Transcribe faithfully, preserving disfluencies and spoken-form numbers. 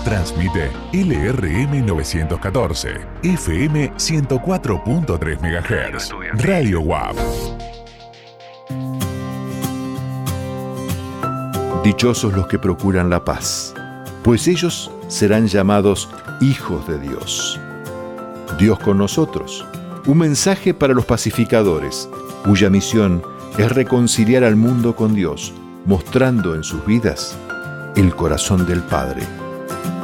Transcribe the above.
Transmite L R M novecientos catorce, F M ciento cuatro punto tres megahertz, Radio U A P. Dichosos los que procuran la paz, pues ellos serán llamados hijos de Dios. Dios con nosotros, un mensaje para los pacificadores, cuya misión es reconciliar al mundo con Dios, mostrando en sus vidas el corazón del Padre.